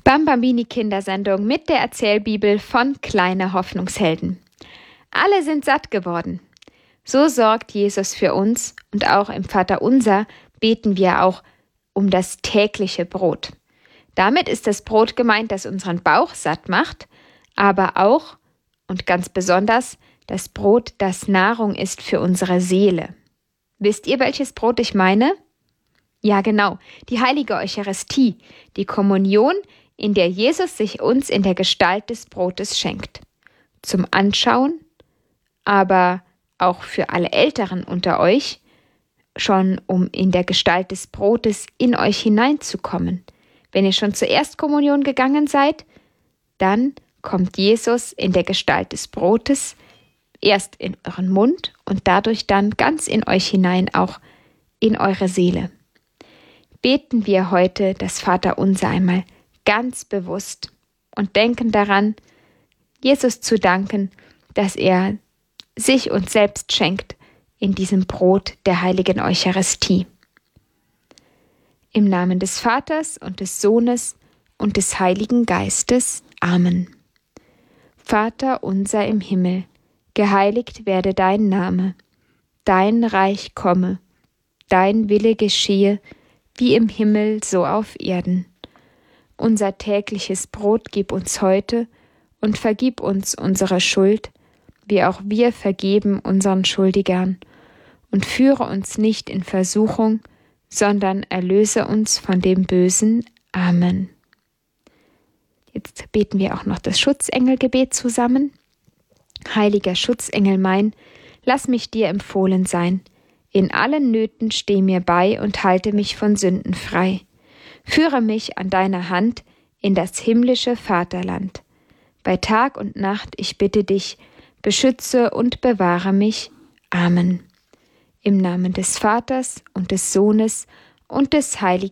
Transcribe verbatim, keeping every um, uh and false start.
Bambambini Kindersendung mit der Erzählbibel von Kleine Hoffnungshelden. Alle sind satt geworden. So sorgt Jesus für uns und auch im Vaterunser beten wir auch um das tägliche Brot. Damit ist das Brot gemeint, das unseren Bauch satt macht, aber auch und ganz besonders das Brot, das Nahrung ist für unsere Seele. Wisst ihr, welches Brot ich meine? Ja, genau, die heilige Eucharistie, die Kommunion, in der Jesus sich uns in der Gestalt des Brotes schenkt. Zum Anschauen, aber auch für alle Älteren unter euch, schon um in der Gestalt des Brotes in euch hineinzukommen. Wenn ihr schon zur Erstkommunion gegangen seid, dann kommt Jesus in der Gestalt des Brotes erst in euren Mund und dadurch dann ganz in euch hinein, auch in eure Seele. Beten wir heute das Vaterunser einmal ganz bewusst und denken daran, Jesus zu danken, dass er sich uns selbst schenkt in diesem Brot der heiligen Eucharistie. Im Namen des Vaters und des Sohnes und des Heiligen Geistes. Amen. Vater unser im Himmel, geheiligt werde dein Name, dein Reich komme, dein Wille geschehe, wie im Himmel so auf Erden. Unser tägliches Brot gib uns heute und vergib uns unsere Schuld, wie auch wir vergeben unseren Schuldigern. Und führe uns nicht in Versuchung, sondern erlöse uns von dem Bösen. Amen. Jetzt beten wir auch noch das Schutzengelgebet zusammen. Heiliger Schutzengel mein, lass mich dir empfohlen sein. In allen Nöten steh mir bei und halte mich von Sünden frei. Führe mich an deiner Hand in das himmlische Vaterland. Bei Tag und Nacht, ich bitte dich, beschütze und bewahre mich. Amen. Im Namen des Vaters und des Sohnes und des Heiligen